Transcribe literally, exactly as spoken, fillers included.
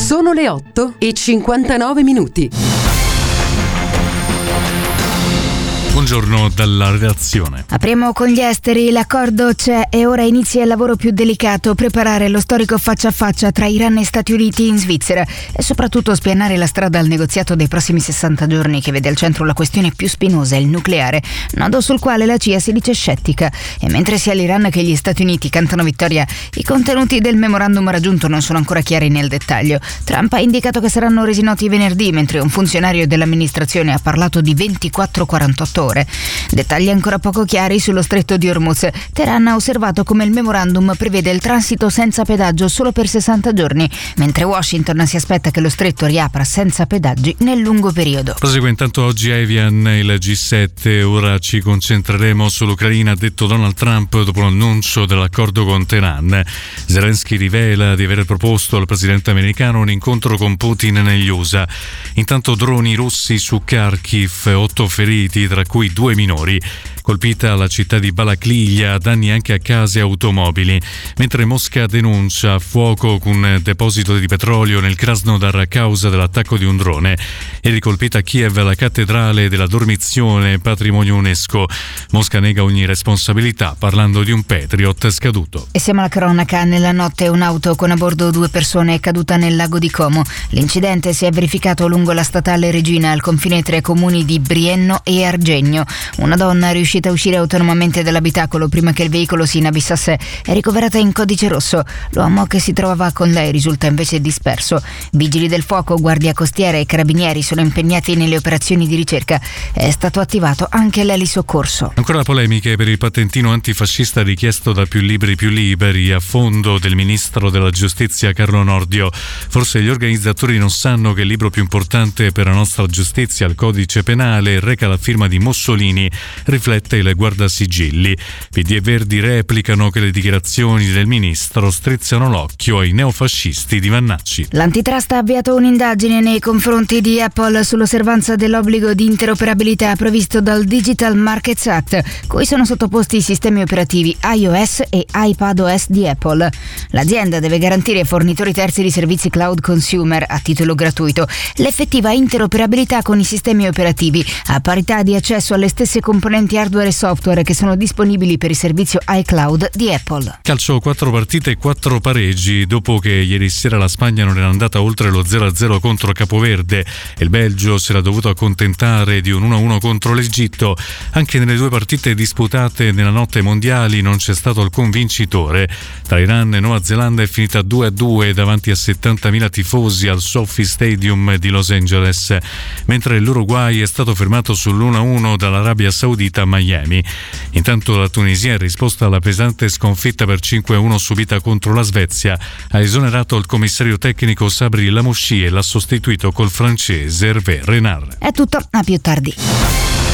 Sono le otto e cinquantanove minuti. Buongiorno dalla redazione. Apriamo con gli esteri. L'accordo c'è e ora inizia il lavoro più delicato: preparare lo storico faccia a faccia tra Iran e Stati Uniti in Svizzera e soprattutto spianare la strada al negoziato dei prossimi sessanta giorni, che vede al centro la questione più spinosa, il nucleare, nodo sul quale la C I A si dice scettica. E mentre sia l'Iran che gli Stati Uniti cantano vittoria, i contenuti del memorandum raggiunto non sono ancora chiari nel dettaglio. Trump ha indicato che saranno resi noti venerdì, mentre un funzionario dell'amministrazione ha parlato di ventiquattro quarantotto ore. Dettagli ancora poco chiari sullo stretto di Hormuz. Teheran ha osservato come il memorandum prevede il transito senza pedaggio solo per sessanta giorni, mentre Washington si aspetta che lo stretto riapra senza pedaggi nel lungo periodo. Prosegue intanto oggi a Evian il G sette. Ora ci concentreremo sull'Ucraina, ha detto Donald Trump dopo l'annuncio dell'accordo con Teheran. Zelensky rivela di aver proposto al presidente americano un incontro con Putin negli U S A. Intanto droni russi su Kharkiv, otto feriti, tra cui due minori. Colpita la città di Balaklia, danni anche a case e automobili, mentre Mosca denuncia fuoco con un deposito di petrolio nel Krasnodar a causa dell'attacco di un drone. È ricolpita a Kiev la cattedrale della Dormizione, patrimonio UNESCO. Mosca nega ogni responsabilità, parlando di un Patriot scaduto. E siamo alla cronaca. Nella notte un'auto con a bordo due persone è caduta nel lago di Como. L'incidente si è verificato lungo la statale Regina, al confine tra i comuni di Brienno e Argegno. Una donna è riuscita a uscire autonomamente dall'abitacolo prima che il veicolo si inabissasse. È ricoverata in codice rosso. L'uomo che si trovava con lei risulta invece disperso. Vigili del fuoco, guardia costiera e carabinieri sono impegnati nelle operazioni di ricerca. È stato attivato anche l'elisoccorso. Ancora polemiche per il patentino antifascista richiesto da Più Libri Più Liberi a fondo del ministro della giustizia Carlo Nordio. Forse gli organizzatori non sanno che il libro più importante per la nostra giustizia, il codice penale, reca la firma di Mussolini, riflette il guardasigilli. P D e Verdi replicano che le dichiarazioni del ministro strizzano l'occhio ai neofascisti di Vannacci. L'antitrust ha avviato un'indagine nei confronti di Apple sull'osservanza dell'obbligo di interoperabilità previsto dal Digital Markets Act, cui sono sottoposti i sistemi operativi iOS e iPadOS di Apple. L'azienda deve garantire ai fornitori terzi di servizi cloud consumer a titolo gratuito l'effettiva interoperabilità con i sistemi operativi, a parità di accesso alle stesse componenti hardware e software che sono disponibili per il servizio iCloud di Apple. Calcio, quattro partite e quattro pareggi dopo che ieri sera la Spagna non era andata oltre lo zero a zero contro Capoverde e il Belgio si era dovuto accontentare di un uno a uno contro l'Egitto. Anche nelle due partite disputate nella notte mondiali non c'è stato alcun vincitore. Tra Iran e Nuova Zelanda è finita due a due davanti a settantamila tifosi al Sophie Stadium di Los Angeles, mentre l'Uruguay è stato fermato sull'uno a uno dall'Arabia Saudita a Miami. Intanto la Tunisia, in risposta alla pesante sconfitta per cinque a uno subita contro la Svezia, ha esonerato il commissario tecnico Sabri Lamouchi e l'ha sostituito col francese Hervé Renard. È tutto, a più tardi.